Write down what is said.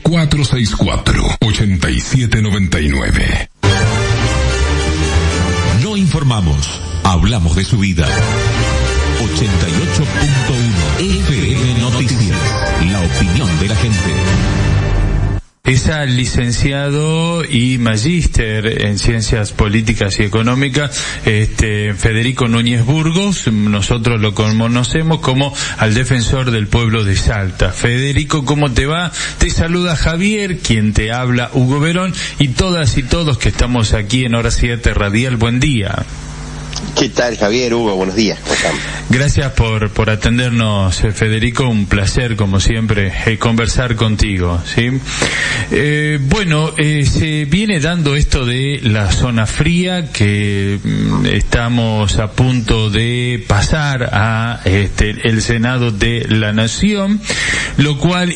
464-8799. No informamos, hablamos de su vida. 88.1 FM Noticias, la opinión de la gente. Es al licenciado y magíster en Ciencias Políticas y Económicas, Federico Núñez Burgos. Nosotros lo conocemos como al defensor del pueblo de Salta. Federico, ¿cómo te va? Te saluda Javier, quien te habla Hugo Verón, y todas y todos que estamos aquí en Hora 7 Radial. Buen día. ¿Qué tal, Javier, Hugo? Buenos días. Gracias por atendernos, Federico. Un placer, como siempre, conversar contigo, ¿sí? Se viene dando esto de la zona fría, que estamos a punto de pasar a el Senado de la Nación, lo cual